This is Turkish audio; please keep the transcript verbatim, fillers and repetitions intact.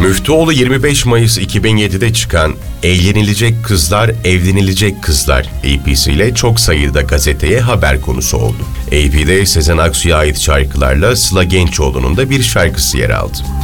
Müftüoğlu yirmi beş Mayıs iki bin yedide çıkan Eğlenilecek Kızlar, Evlenilecek Kızlar E P'siyle çok sayıda gazeteye haber konusu oldu. E P'de Sezen Aksu'ya ait şarkılarla Sıla Gençoğlu'nun da bir şarkısı yer aldı.